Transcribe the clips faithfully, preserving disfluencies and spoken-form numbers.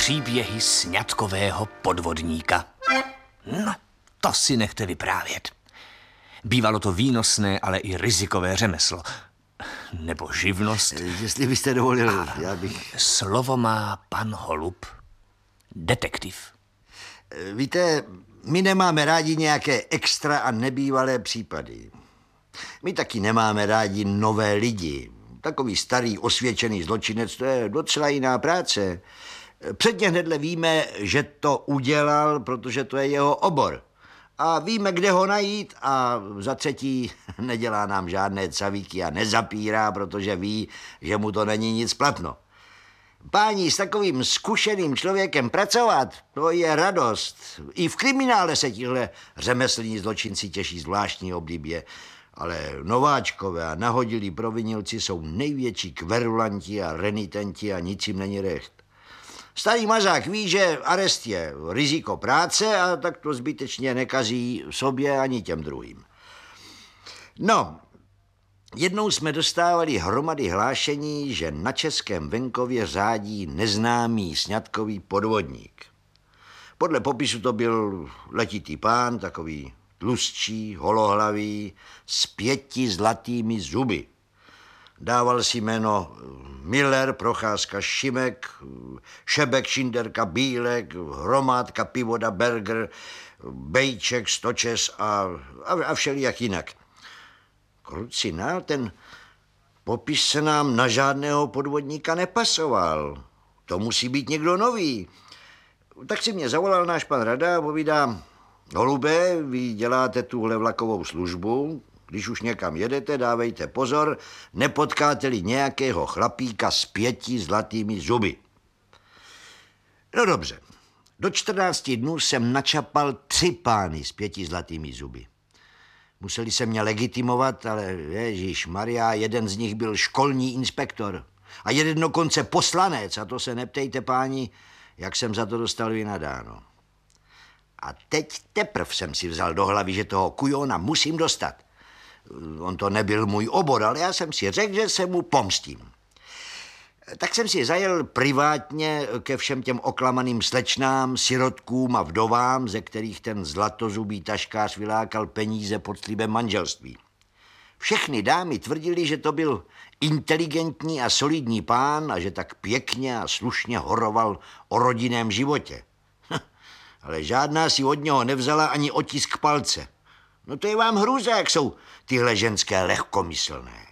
Příběhy sňatkového podvodníka. No, to si nechte vyprávět. Bývalo to výnosné, ale i rizikové řemeslo. Nebo živnost. Jestli byste dovolil, já bych... Slovo má pan Holub, detektiv. Víte, my nemáme rádi nějaké extra a nebývalé případy. My taky nemáme rádi nové lidi. Takový starý osvědčený zločinec, to je docela jiná práce. Předně hnedle víme, že to udělal, protože to je jeho obor. A víme, kde ho najít a za třetí nedělá nám žádné cavíky a nezapírá, protože ví, že mu to není nic platno. Páni, s takovým zkušeným člověkem pracovat, to je radost. I v kriminále se tihle řemeslní zločinci těší zvláštní oblibě. Ale nováčkové a nahodilí provinilci jsou největší kverulanti a renitenti a nic jim není recht. Starý mazák ví, že arest je riziko práce a tak to zbytečně nekazí sobě ani těm druhým. No, jednou jsme dostávali hromady hlášení, že na českém venkově řádí neznámý sňatkový podvodník. Podle popisu to byl letitý pán, takový tlustší, holohlavý, s pěti zlatými zuby. Dával si jméno Miller, Procházka, Šimek, Šebek, Šinderka, Bílek, Hromádka, Pivoda, Berger, Bejček, Stočes a, a, a všelijak jinak. Krucinál, ten popis se nám na žádného podvodníka nepasoval. To musí být někdo nový. Tak si mě zavolal náš pan Rada a povídá: Holube, vy děláte tuhle vlakovou službu, když už někam jedete, dávejte pozor, nepotkáte-li nějakého chlapíka s pěti zlatými zuby. No dobře, do čtrnácti dnů jsem načapal tři pány s pěti zlatými zuby. Museli se mě legitimovat, ale ježišmarja, jeden z nich byl školní inspektor a jeden dokonce poslanec, a to se neptejte, páni, jak jsem za to dostal vynadáno. A teď teprv jsem si vzal do hlavy, že toho kujona musím dostat. On to nebyl můj obor, ale já jsem si řekl, že se mu pomstím. Tak jsem si zajel privátně ke všem těm oklamaným slečnám, sirotkům a vdovám, ze kterých ten zlatozubý taškář vylákal peníze pod slibem manželství. Všechny dámy tvrdili, že to byl inteligentní a solidní pán a že tak pěkně a slušně horoval o rodinném životě. Ale žádná si od něho nevzala ani otisk palce. No to je vám hrůza, jak jsou tyhle ženské lehkomyslné.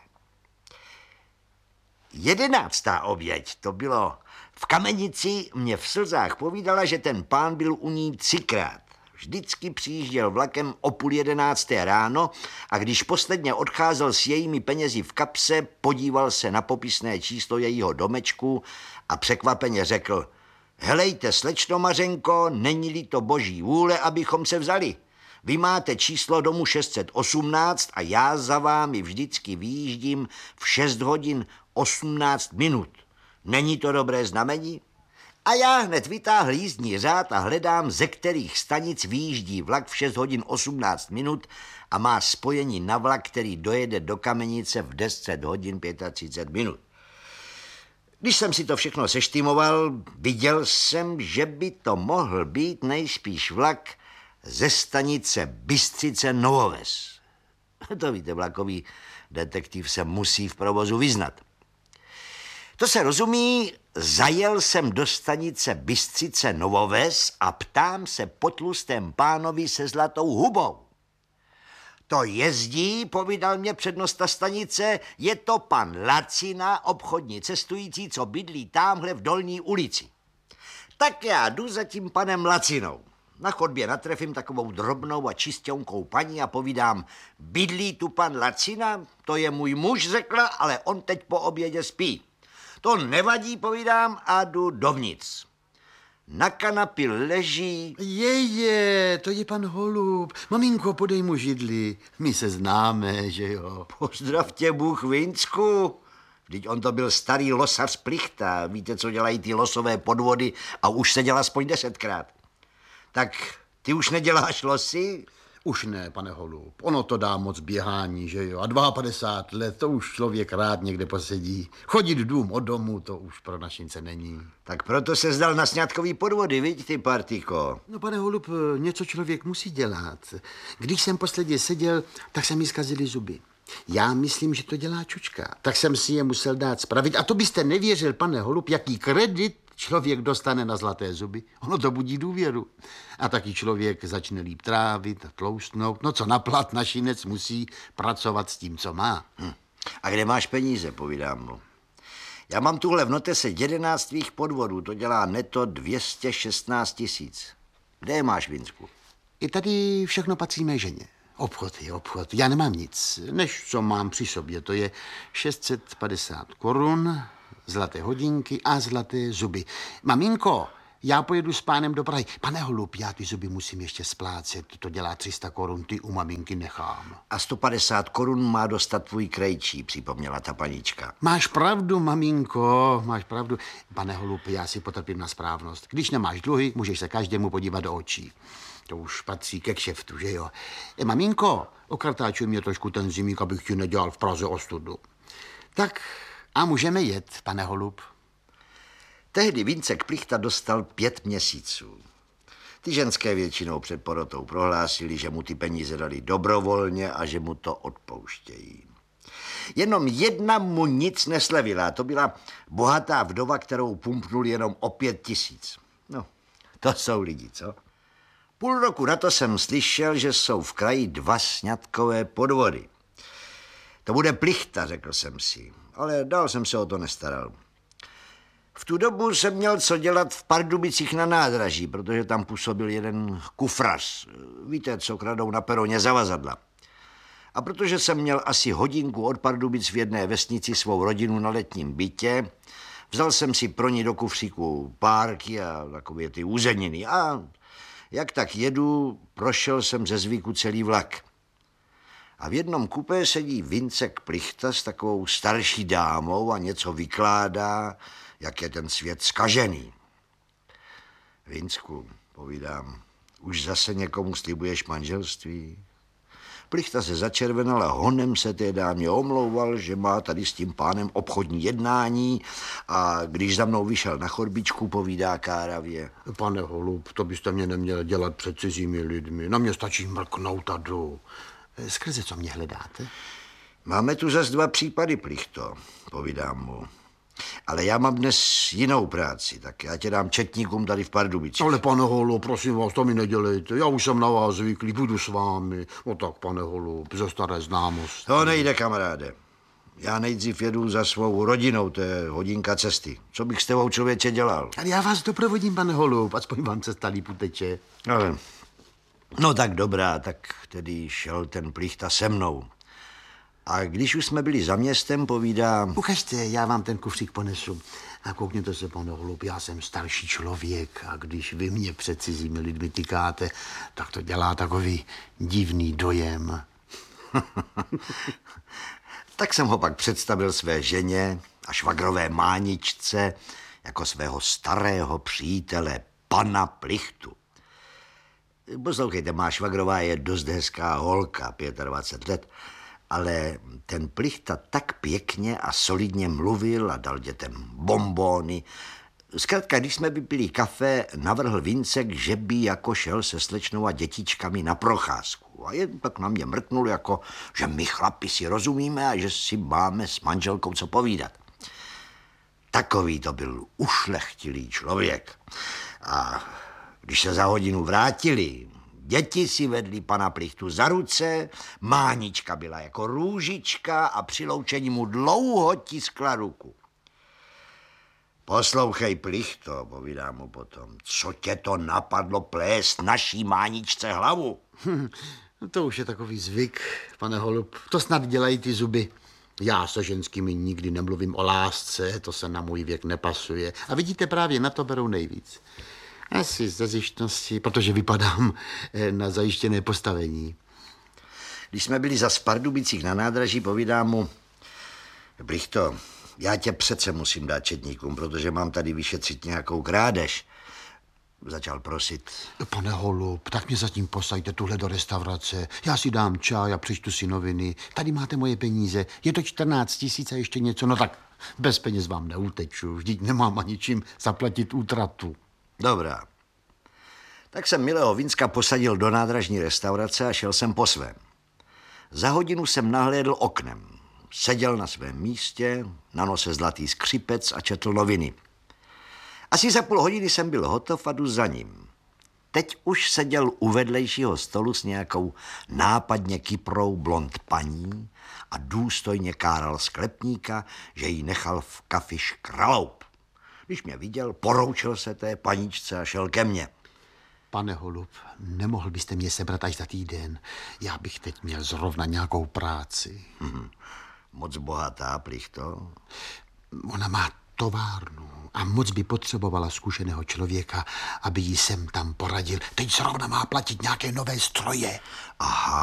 Jedenáctá oběť, to bylo v Kamenici, mě v slzách povídala, že ten pán byl u ní třikrát. Vždycky přijížděl vlakem o půl jedenácté ráno a když posledně odcházel s jejími penězi v kapse, podíval se na popisné číslo jejího domečku a překvapeně řekl: Helejte, slečno Mařenko, není-li to boží vůle, abychom se vzali. Vy máte číslo domu šest set osmnáct a já za vámi vždycky vyjíždím v šest hodin osmnáct minut. Není to dobré znamení? A já hned vytáhl jízdní řád a hledám, ze kterých stanic vyjíždí vlak v šest hodin osmnáct minut a má spojení na vlak, který dojede do Kamenice v deset hodin třicet pět minut. Když jsem si to všechno seštimoval, viděl jsem, že by to mohl být nejspíš vlak ze stanice Bystřice Novoves. To víte, vlakový detektiv se musí v provozu vyznat. To se rozumí, zajel jsem do stanice Bystřice Novoves a ptám se po tlustém pánovi se zlatou hubou. To jezdí, povídal mě přednosta stanice, je to pan Lacina, obchodní cestující, co bydlí támhle v Dolní ulici. Tak já jdu za tím panem Lacinou. Na chodbě natrefím takovou drobnou a čistěnkou paní a povídám: Bydlí tu pan Lacina? To je můj muž, řekla, ale on teď po obědě spí. To nevadí, povídám, a jdu dovnitř. Na kanapi leží... Jeje, to je pan Holub. Maminko, podej mu židli. My se známe, že jo. Pozdrav tě Bůh, Vinsku. Vždyť on to byl starý losař Plichta. Víte, co dělají ty losové podvody a už se dělá aspoň desetkrát. Tak ty už neděláš losy? Už ne, pane Holub, ono to dá moc běhání, že jo? A padesát dva let, to už člověk rád někde posedí. Chodit dům od domu, to už pro našince není. Tak proto se zdal na sňatkový podvody, viď, ty partýko? No, pane Holub, něco člověk musí dělat. Když jsem posledně seděl, tak se mi zkazily zuby. Já myslím, že to dělá čučka. Tak jsem si je musel dát spravit. A to byste nevěřil, pane Holub, jaký kredit člověk dostane na zlaté zuby. Ono to budí důvěru. A taky člověk začne líp trávit a tloustnout. No co na plat našinec musí pracovat s tím, co má. Hm. A kde máš peníze, povídám mu. Já mám tuhle v notese jedenáct tvých podvodů, to dělá neto dvě stě šestnáct tisíc. Kde je máš, Vincku? I tady všechno patří mé ženě. Obchod je obchod. Já nemám nic, než co mám při sobě. To je šest set padesát korun, zlaté hodinky a zlaté zuby. Maminko, já pojedu s pánem do Prahy. Pane Holub, já ty zuby musím ještě splácet. To dělá tři sta korun, ty u maminky nechám. A sto padesát korun má dostat tvůj krejčí, připomněla ta panička. Máš pravdu, maminko, máš pravdu. Pane Holub, já si potrpím na správnost. Když nemáš dluhy, můžeš se každému podívat do očí. To už patří ke kšeftu, že jo? E, maminko, okratáčuj mě trošku ten zimík, abych ti nedělal v Praze ostudu. Tak a můžeme jet, pane Holub. Tehdy Vincek Plichta dostal pět měsíců. Ty ženské většinou před porotou prohlásili, že mu ty peníze dali dobrovolně a že mu to odpouštějí. Jenom jedna mu nic neslevila, to byla bohatá vdova, kterou pumpnul jenom o pět tisíc. No, to jsou lidi, co? Půl roku na to jsem slyšel, že jsou v kraji dva sňatkové podvody. To bude Plichta, řekl jsem si, ale dál jsem se o to nestaral. V tu dobu jsem měl co dělat v Pardubicích na nádraží, protože tam působil jeden kufrař. Víte, co kradou na peroně zavazadla. A protože jsem měl asi hodinku od Pardubic v jedné vesnici svou rodinu na letním bytě, vzal jsem si pro ní do kufříku párky a takové ty uzeniny. A jak tak jedu, prošel jsem ze zvyku celý vlak. A v jednom kupé sedí Vincek Plichta s takovou starší dámou a něco vykládá, jak je ten svět zkažený. Vincku, povídám, už zase někomu slibuješ manželství? Plichta se začervenal a honem se té dámě omlouval, že má tady s tím pánem obchodní jednání a když za mnou vyšel na chodbičku, povídá káravě. Pane Holub, to byste mě neměl dělat před cizími lidmi. Na mě stačí mrknout a jdu. Skrze co mě hledáte? Máme tu zas dva případy, Plichto, povídám mu. Ale já mám dnes jinou práci, tak já tě dám četníkům tady v Pardubicích. Ale pane Holub, prosím vás, to mi nedělejte. Já už jsem na vás zvyklý, budu s vámi. No tak, pane Holub, ze staré známosti. To nejde, kamaráde. Já nejdřív jedu za svou rodinou, to je hodinka cesty. Co bych s tebou, člověče, dělal? Ale já vás doprovodím, pane Holub, aspoň vám cesta líp uteče. Ale, no tak dobrá, tak tedy šel ten Plichta se mnou. A když už jsme byli za městem, povídá... Ukažte, já vám ten kufřík ponesu. A koukněte se, pane Holub, já jsem starší člověk a když vy mě před cizími lidmi tykáte, tak to dělá takový divný dojem. Tak jsem ho pak představil své ženě a švagrové máničce jako svého starého přítele, pana Plichtu. Poslouchejte, má švagrová je dost hezká holka, dvacet pět let, ale ten Plichta tak pěkně a solidně mluvil a dal dětem bonbóny. Zkrátka, když jsme vypili kafe, navrhl Vincek, že by jako šel se slečnou a dětičkami na procházku. A jen tak na mě mrknul, jako, že my chlapi si rozumíme a že si máme s manželkou co povídat. Takový to byl ušlechtilý člověk. A když se za hodinu vrátili, děti si vedli pana Plichtu za ruce, mánička byla jako růžička a při loučení mu dlouho tiskla ruku. Poslouchej, Plichto, povídám mu potom, co tě to napadlo plést naší máničce hlavu? Hm, to už je takový zvyk, pane Holub. To snad dělají ty zuby. Já se ženskými nikdy nemluvím o lásce, to se na můj věk nepasuje. A vidíte, právě na to berou nejvíc. Asi ze zjištnosti, protože vypadám na zajištěné postavení. Když jsme byli za Pardubicích na nádraží, povídám mu, Plichto, já tě přece musím dát četníkům, protože mám tady vyšetřit nějakou krádež. začal prosit. Pane Holub, tak mě zatím posaďte tuhle do restaurace. Já si dám čaj a přečtu si noviny. Tady máte moje peníze. Je to čtrnáct tisíc a ještě něco. No tak bez peněz vám neuteču. Vždyť nemám ani čím zaplatit útratu. Dobrá. Tak jsem milého Vinska posadil do nádražní restaurace a šel jsem po svém. Za hodinu jsem nahlédl oknem. Seděl na svém místě, na nose zlatý skřipec a četl noviny. Asi za půl hodiny jsem byl hotov a jdu za ním. Teď už seděl u vedlejšího stolu s nějakou nápadně kyprou blond paní a důstojně káral sklepníka, že jí nechal v kafi škraloup. Když mě viděl, poroučil se té paníčce a šel ke mně. Pane Holub, nemohl byste mě sebrat až za týden? Já bych teď měl zrovna nějakou práci. Hmm, moc bohatá, plichto. Ona má továrnu a moc by potřebovala zkušeného člověka, aby jí sem tam poradil. Teď zrovna má platit nějaké nové stroje. Aha.